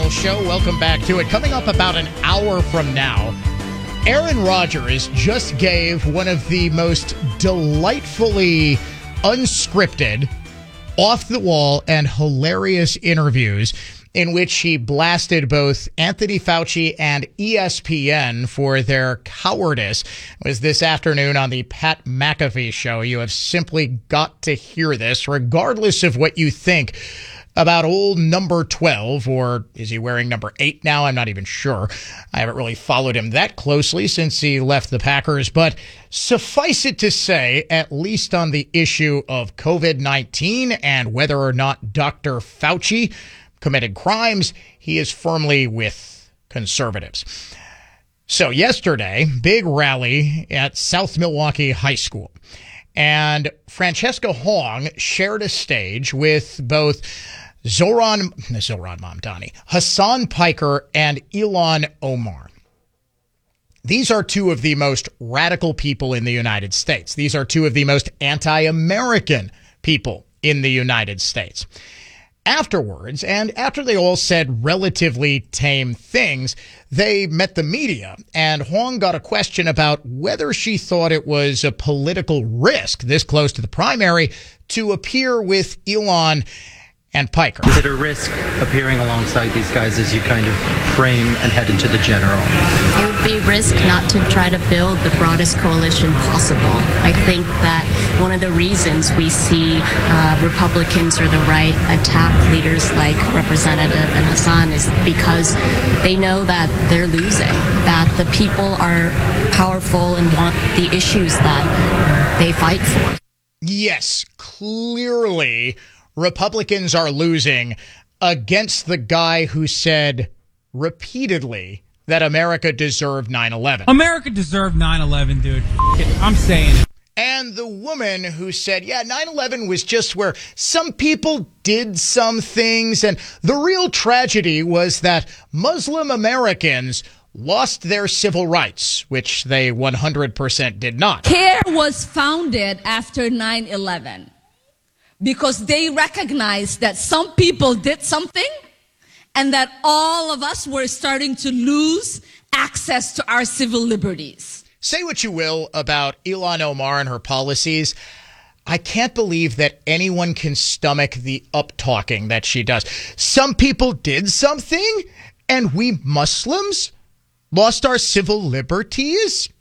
O'Donnell Show. Welcome back to it. Coming up about an hour from now, Aaron Rodgers just gave one of the most delightfully unscripted, off-the-wall, and hilarious interviews in which he blasted both Anthony Fauci and ESPN for their cowardice. It was this afternoon on the Pat McAfee show. You have simply got to hear this, regardless of what you think about old number 12, or is he wearing number 8 now? I'm not even sure. I haven't really followed him that closely since he left the Packers, but suffice it to say, at least on the issue of COVID-19 and whether or not Dr. Fauci committed crimes, he is firmly with conservatives. So yesterday, big rally at South Milwaukee High School, and Francesca Hong shared a stage with both Zohran Mamdani, Hassan Piker, and Ilhan Omar. These are two of the most radical people in the United States. These are two of the most anti-American people in the United States. Afterwards, and after they all said relatively tame things, they met the media, and Hong got a question about whether she thought it was a political risk this close to the primary to appear with Ilhan and Piker. Is it a risk appearing alongside these guys as you kind of frame and head into the general? It would be a risk not to try to build the broadest coalition possible. I think that one of the reasons we see Republicans or the right attack leaders like Representative and Hassan is because they know that they're losing, that the people are powerful and want the issues that they fight for. Yes, clearly Republicans are losing against the guy who said repeatedly that America deserved 9/11. America deserved 9/11, dude. I'm saying it. And the woman who said, yeah, 9/11 was just where some people did some things, and the real tragedy was that Muslim Americans lost their civil rights, which they 100% did not. CARE was founded after 9/11. Because they recognized that some people did something and that all of us were starting to lose access to our civil liberties. Say what you will about Ilhan Omar and her policies. I can't believe that anyone can stomach the up-talking that she does. Some people did something and we Muslims lost our civil liberties.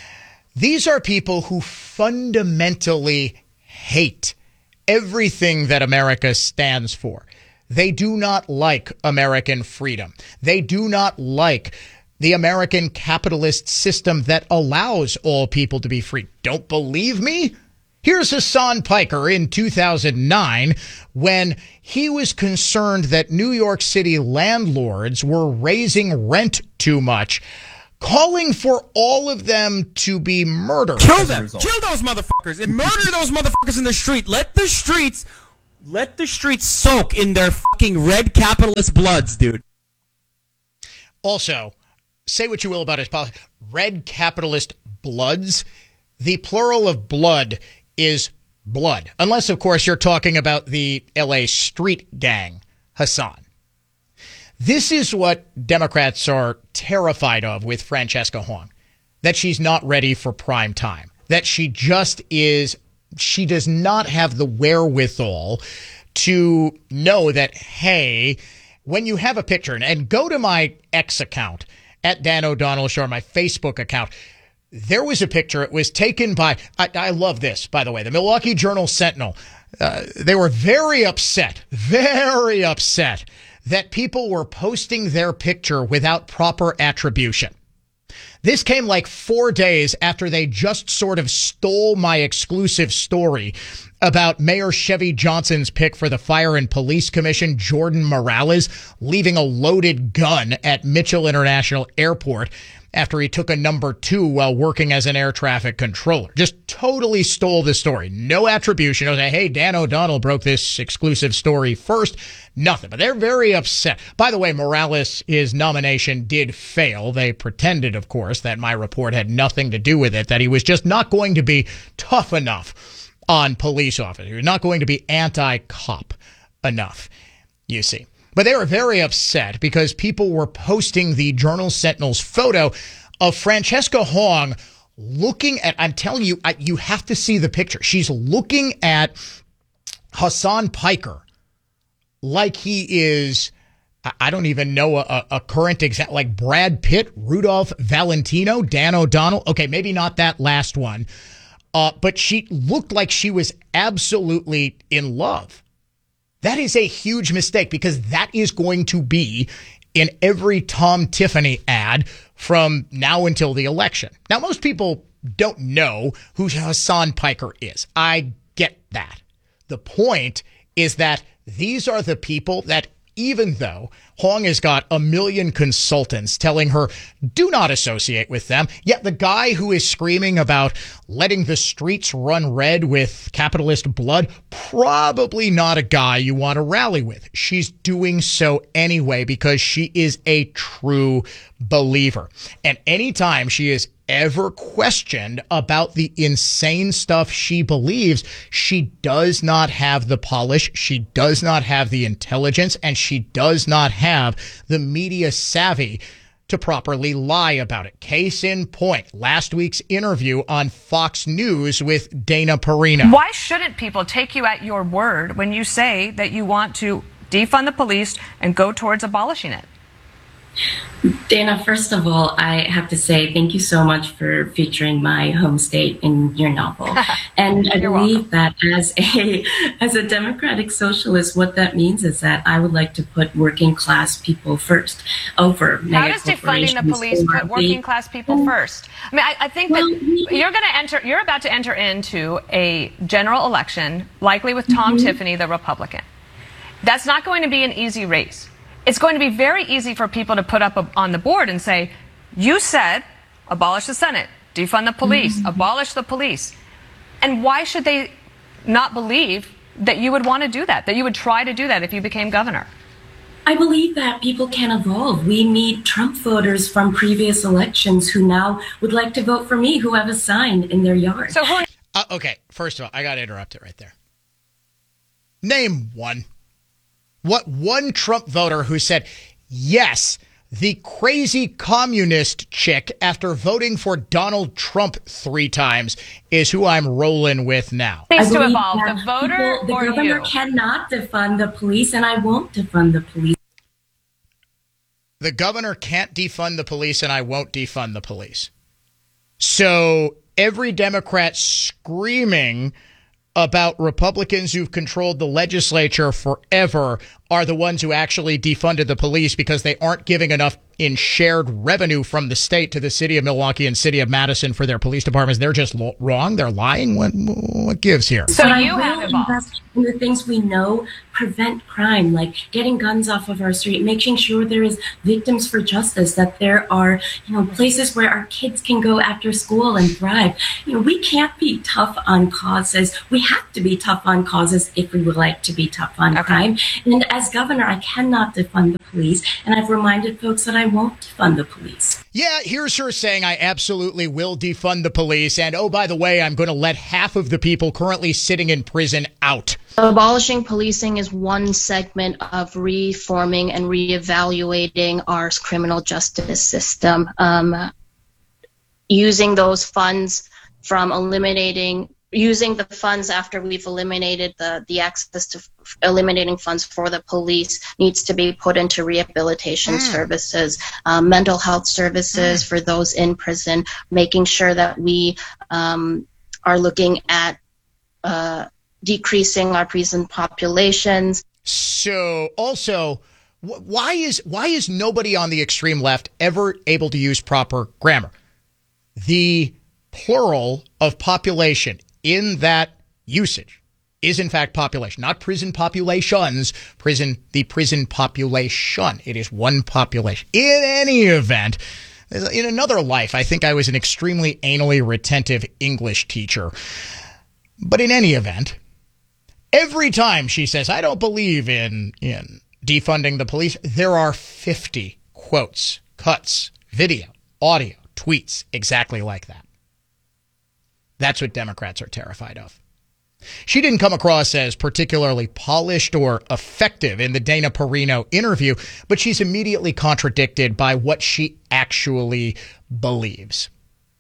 These are people who fundamentally hate everything that America stands for. They do not like American freedom. They do not like the American capitalist system that allows all people to be free. Don't believe me? Here's Hassan Piker in 2009 when he was concerned that New York City landlords were raising rent too much, calling for all of them to be murdered. Kill them. Kill those motherfuckers and murder those motherfuckers in the street. Let the streets soak in their fucking red capitalist bloods, dude. Also, say what you will about his policy. Red capitalist bloods. The plural of blood is blood. Unless, of course, you're talking about the LA street gang, Hassan. This is what Democrats are terrified of with Francesca Hong, that she's not ready for prime time, that she just is, she does not have the wherewithal to know that, hey, when you have a picture, and go to my X account, at Dan O'Donnell Show, my Facebook account, there was a picture. It was taken by, I love this, by the way, the Milwaukee Journal-Sentinel. They were very upset that people were posting their picture without proper attribution. This came like 4 days after they just sort of stole my exclusive story about Mayor Chevy Johnson's pick for the Fire and Police Commission, Jordan Morales, leaving a loaded gun at Mitchell International Airport after he took a number 2 while working as an air traffic controller. Just totally stole the story. No attribution. I was like, hey, Dan O'Donnell broke this exclusive story first. Nothing. But they're very upset. By the way, Morales, his nomination did fail. They pretended, of course, that my report had nothing to do with it, that he was just not going to be tough enough on police officers. He was not going to be anti-cop enough, you see. But they were very upset because people were posting the Journal Sentinel's photo of Francesca Hong looking at, I'm telling you, you have to see the picture. She's looking at Hassan Piker like he is, I don't even know a current example, like Brad Pitt, Rudolph Valentino, Dan O'Donnell. Okay, maybe not that last one. But she looked like she was absolutely in love. That is a huge mistake because that is going to be in every Tom Tiffany ad from now until the election. Now, most people don't know who Hassan Piker is. I get that. The point is that these are the people that, even though Hong has got a million consultants telling her, do not associate with them, yet the guy who is screaming about letting the streets run red with capitalist blood, probably not a guy you want to rally with. She's doing so anyway because she is a true believer. And anytime she is ever questioned about the insane stuff she believes, she does not have the polish, she does not have the intelligence, and she does not have the media savvy to properly lie about it. Case in point, last week's interview on Fox News with Dana Perino. Why shouldn't people take you at your word when you say that you want to defund the police and go towards abolishing it? Dana, first of all, I have to say thank you so much for featuring my home state in your novel. And I believe that as a democratic socialist, what that means is that I would like to put working class people first over mega How does defunding the police put working class people first? I mean, I think that you're about to enter into a general election, likely with Tom Tiffany, the Republican. That's not going to be an easy race. It's going to be very easy for people to put up on the board and say, you said abolish the Senate, defund the police, abolish the police. And why should they not believe that you would want to do that you would try to do that if you became governor? I believe that people can evolve. We need Trump voters from previous elections who now would like to vote for me, who have a sign in their yard. So who? Okay, first of all, I got to interrupt it right there. Name one. What one Trump voter who said, yes, the crazy communist chick after voting for Donald Trump 3 times is who I'm rolling with now. Needs to evolve, the voter the or you? The governor cannot defund the police, and I won't defund the police. The governor can't defund the police, and I won't defund the police. So every Democrat screaming about Republicans who've controlled the legislature forever are the ones who actually defunded the police because they aren't giving enough in shared revenue from the state to the city of Milwaukee and city of Madison for their police departments. They're just wrong. They're lying. What gives here? So you have evolved. In the things we know prevent crime, like getting guns off of our street, making sure there is victims for justice, that there are, places where our kids can go after school and thrive. We can't be tough on causes. We have to be tough on causes if we would like to be tough on crime. And as governor, I cannot defund the police, and I've reminded folks that I won't defund the police. Yeah, here's her saying I absolutely will defund the police. And oh, by the way, I'm going to let half of the people currently sitting in prison out. Abolishing policing is one segment of reforming and reevaluating our criminal justice system. Using those funds from using the funds after we've eliminated the access to eliminating funds for the police needs to be put into rehabilitation services, mental health services for those in prison, making sure that we are looking at decreasing our prison populations. So also, why is nobody on the extreme left ever able to use proper grammar? The plural of population in that usage is in fact population, not prison populations, the prison population. It is one population. In any event, in another life, I think I was an extremely anally retentive English teacher. But in any event, every time she says, I don't believe in defunding the police, there are 50 quotes, cuts, video, audio, tweets exactly like that. That's what Democrats are terrified of. She didn't come across as particularly polished or effective in the Dana Perino interview, but she's immediately contradicted by what she actually believes.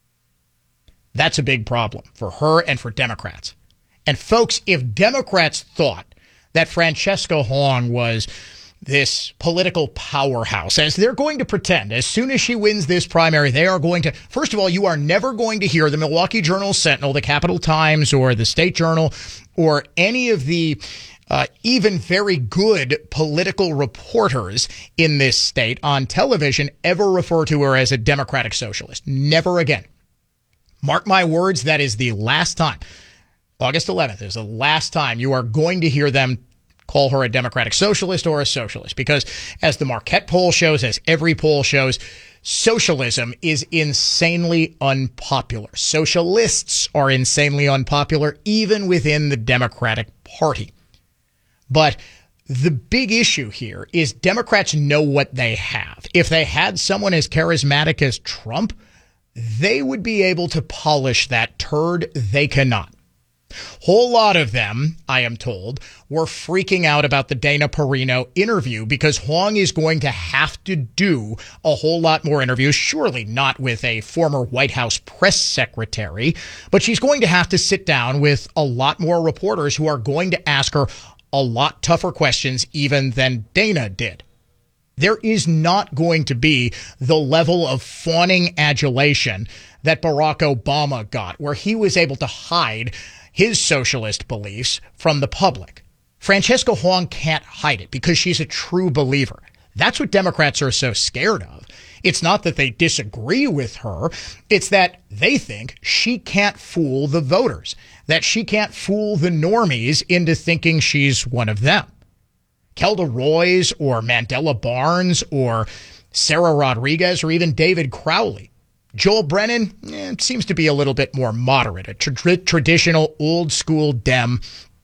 That's a big problem for her and for Democrats. And folks, if Democrats thought that Francesca Hong was this political powerhouse, as they're going to pretend, as soon as she wins this primary, they are going to, first of all, you are never going to hear the Milwaukee Journal-Sentinel, the Capital Times, or the State Journal, or any of the even very good political reporters in this state on television ever refer to her as a Democratic socialist. Never again. Mark my words, that is the last time. August 11th is the last time you are going to hear them call her a Democratic socialist or a socialist, because as the Marquette poll shows, as every poll shows, socialism is insanely unpopular. Socialists are insanely unpopular, even within the Democratic Party. But the big issue here is Democrats know what they have. If they had someone as charismatic as Trump, they would be able to polish that turd. They cannot. Whole lot of them, I am told, were freaking out about the Dana Perino interview because Hong is going to have to do a whole lot more interviews, surely not with a former White House press secretary, but she's going to have to sit down with a lot more reporters who are going to ask her a lot tougher questions even than Dana did. There is not going to be the level of fawning adulation that Barack Obama got, where he was able to hide his socialist beliefs from the public. Francesca Hong can't hide it because she's a true believer. That's what Democrats are so scared of. It's not that they disagree with her. It's that they think she can't fool the voters, that she can't fool the normies into thinking she's one of them. Kelda Roys or Mandela Barnes or Sarah Rodriguez or even David Crowley. Joel Brennan seems to be a little bit more moderate, a traditional old-school Dem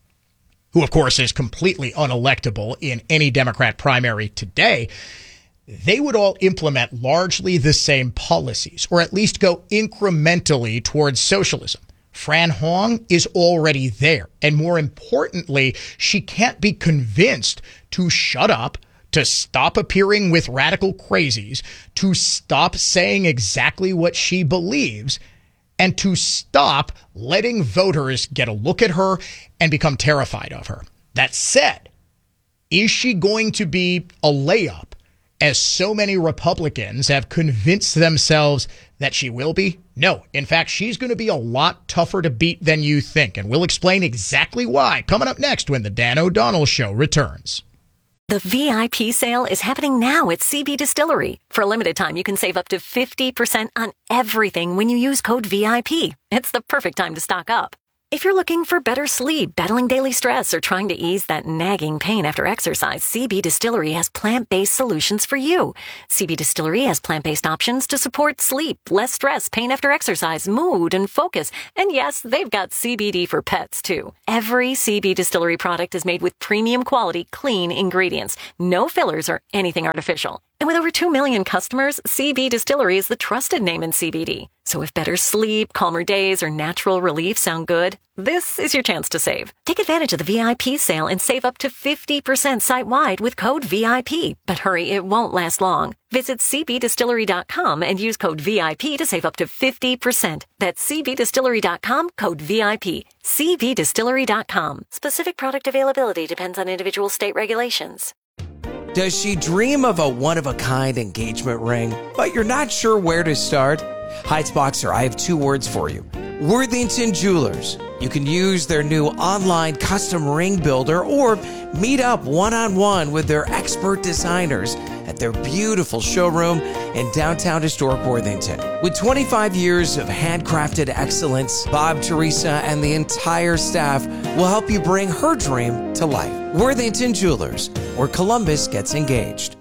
who, of course, is completely unelectable in any Democrat primary today. They would all implement largely the same policies, or at least go incrementally towards socialism. Fran Hong is already there. And more importantly, she can't be convinced to shut up, to stop appearing with radical crazies, to stop saying exactly what she believes, and to stop letting voters get a look at her and become terrified of her. That said, is she going to be a layup, as so many Republicans have convinced themselves that she will be? No. In fact, she's going to be a lot tougher to beat than you think, and we'll explain exactly why coming up next when the Dan O'Donnell Show returns. The VIP sale is happening now at CB Distillery. For a limited time, you can save up to 50% on everything when you use code VIP. It's the perfect time to stock up. If you're looking for better sleep, battling daily stress, or trying to ease that nagging pain after exercise, CB Distillery has plant-based solutions for you. CB Distillery has plant-based options to support sleep, less stress, pain after exercise, mood, and focus. And yes, they've got CBD for pets, too. Every CB Distillery product is made with premium quality, clean ingredients. No fillers or anything artificial. And with over 2 million customers, CB Distillery is the trusted name in CBD. So if better sleep, calmer days, or natural relief sound good, this is your chance to save. Take advantage of the VIP sale and save up to 50% site-wide with code VIP. But hurry, it won't last long. Visit cbdistillery.com and use code VIP to save up to 50%. That's cbdistillery.com, code VIP. cbdistillery.com. Specific product availability depends on individual state regulations. Does she dream of a one-of-a-kind engagement ring, but you're not sure where to start? Heights Boxer, I have 2 words for you. Worthington Jewelers. You can use their new online custom ring builder or meet up one-on-one with their expert designers at their beautiful showroom in downtown historic Worthington. With 25 years of handcrafted excellence, Bob, Teresa, and the entire staff will help you bring her dream to life. Worthington Jewelers, where Columbus gets engaged.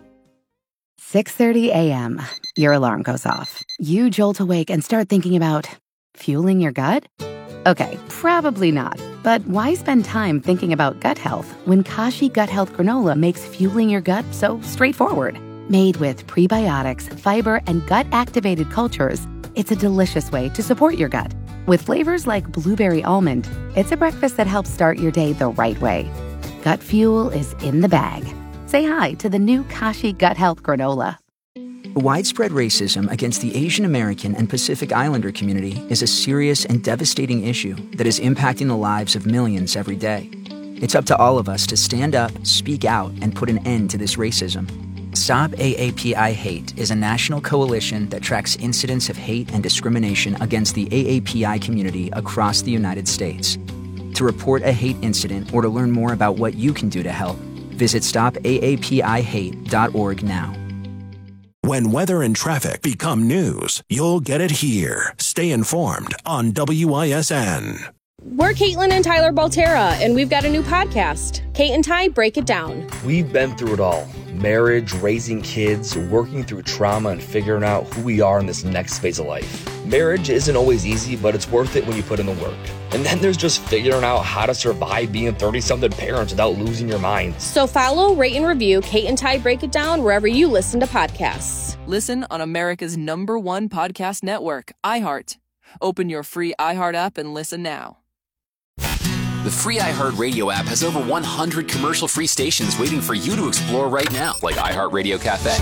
6:30 a.m. Your alarm goes off. You jolt awake and start thinking about fueling your gut? Okay, probably not. But why spend time thinking about gut health when Kashi Gut Health Granola makes fueling your gut so straightforward? Made with prebiotics, fiber, and gut-activated cultures, it's a delicious way to support your gut. With flavors like blueberry almond, it's a breakfast that helps start your day the right way. Gut Fuel is in the bag. Say hi to the new Kashi Gut Health Granola. Widespread racism against the Asian American and Pacific Islander community is a serious and devastating issue that is impacting the lives of millions every day. It's up to all of us to stand up, speak out, and put an end to this racism. Stop AAPI Hate is a national coalition that tracks incidents of hate and discrimination against the AAPI community across the United States. To report a hate incident or to learn more about what you can do to help, visit stopaapihate.org now. When weather and traffic become news, you'll get it here. Stay informed on WISN. We're Caitlin and Tyler Baltera, and we've got a new podcast, Kate and Ty Break It Down. We've been through it all. Marriage, raising kids, working through trauma, and figuring out who we are in this next phase of life. Marriage isn't always easy, but it's worth it when you put in the work. And then there's just figuring out how to survive being 30-something parents without losing your mind. So follow, rate, and review Kate and Ty Break It Down wherever you listen to podcasts. Listen on America's #1 podcast network, iHeart. Open your free iHeart app and listen now. The free iHeartRadio app has over 100 commercial-free stations waiting for you to explore right now, like iHeartRadio Cafe,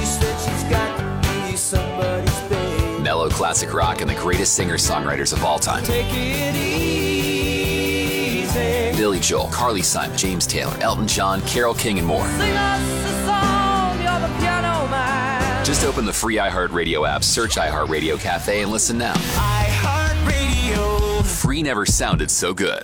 mellow classic rock, and the greatest singer-songwriters of all time. Take it easy. Billy Joel, Carly Simon, James Taylor, Elton John, Carole King, and more. Sing us a song, you're the piano man. Just open the free iHeartRadio app, search iHeartRadio Cafe, and listen now. iHeartRadio. Free never sounded so good.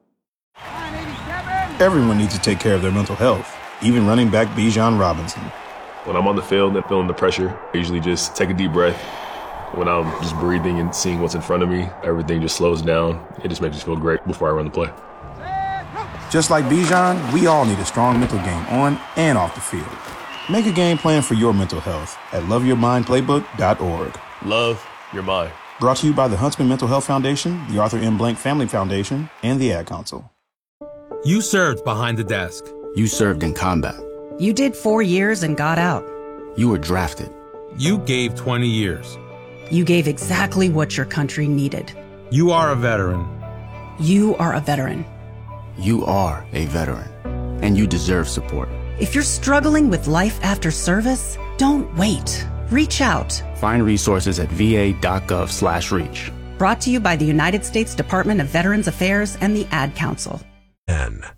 Everyone needs to take care of their mental health, even running back Bijan Robinson. When I'm on the field and feeling the pressure, I usually just take a deep breath. When I'm just breathing and seeing what's in front of me, everything just slows down. It just makes me feel great before I run the play. Just like Bijan, we all need a strong mental game on and off the field. Make a game plan for your mental health at loveyourmindplaybook.org. Love your mind. Brought to you by the Huntsman Mental Health Foundation, the Arthur M. Blank Family Foundation, and the Ad Council. You served behind the desk. You served in combat. You did 4 years and got out. You were drafted. You gave 20 years. You gave exactly what your country needed. You are a veteran. You are a veteran. You are a veteran, and you deserve support. If you're struggling with life after service, don't wait. Reach out. Find resources at va.gov/reach. Brought to you by the United States Department of Veterans Affairs and the Ad Council.